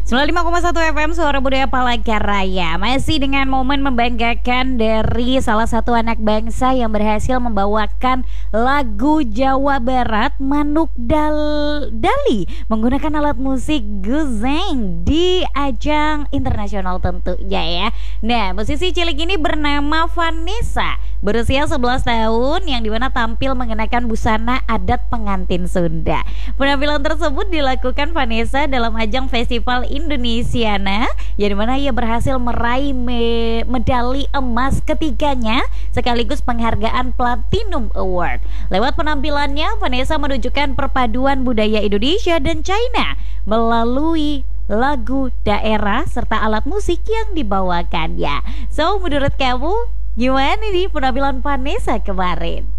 95,1 FM Suara Budaya Palangkaraya. Masih dengan momen membanggakan dari salah satu anak bangsa yang berhasil membawakan lagu Jawa Barat Manuk Dali menggunakan alat musik guzeng di ajang internasional tentunya ya. Nah, musisi cilik ini bernama Vanessa, berusia 11 tahun, yang dimana tampil mengenakan busana adat pengantin Sunda. Penampilan tersebut dilakukan Vanessa dalam ajang Festival Indonesiana, yang dimana ia berhasil meraih medali emas ketiganya sekaligus penghargaan Platinum Award. Lewat penampilannya, Vanessa menunjukkan perpaduan budaya Indonesia dan China melalui lagu daerah serta alat musik yang dibawakannya. So, menurut kamu gimana nih penampilan Vanessa kemarin?